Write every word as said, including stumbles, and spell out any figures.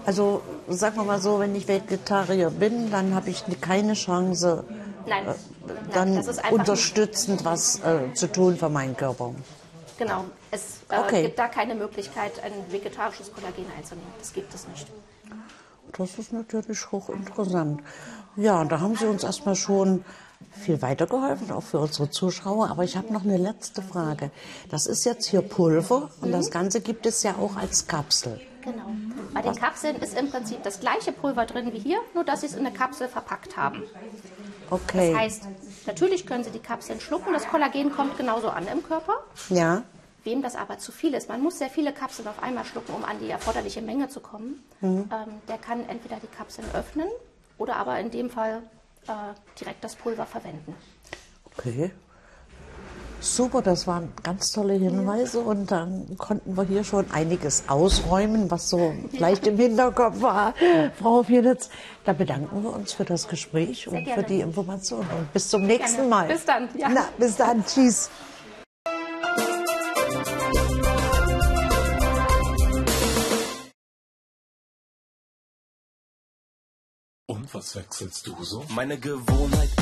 Also sagen wir mal so, wenn ich Vegetarier bin, dann habe ich keine Chance, Nein, äh, Nein dann das ist einfach unterstützend was äh, zu tun für meinen Körper. Genau, es äh, Okay. gibt da keine Möglichkeit, ein vegetarisches Kollagen einzunehmen. Das gibt es nicht. Das ist natürlich hochinteressant. Ja, da haben Sie uns erstmal schon viel weitergeholfen, auch für unsere Zuschauer. Aber ich habe noch eine letzte Frage. Das ist jetzt hier Pulver und das Ganze gibt es ja auch als Kapsel. Genau. Bei den Kapseln ist im Prinzip das gleiche Pulver drin wie hier, nur dass Sie es in eine Kapsel verpackt haben. Okay. Das heißt, natürlich können Sie die Kapseln schlucken, das Kollagen kommt genauso an im Körper. Ja. Wem das aber zu viel ist, man muss sehr viele Kapseln auf einmal schlucken, um an die erforderliche Menge zu kommen, mhm. ähm, der kann entweder die Kapseln öffnen oder aber in dem Fall äh, direkt das Pulver verwenden. Okay. Super, das waren ganz tolle Hinweise und dann konnten wir hier schon einiges ausräumen, was so vielleicht im Hinterkopf war. Frau Fienitz, da bedanken wir uns für das Gespräch Sehr und gerne. für die Informationen. Und bis zum nächsten Gerne. Mal. Bis dann. Ja. Na, bis dann. Tschüss. Und was wechselst du so? Meine Gewohnheit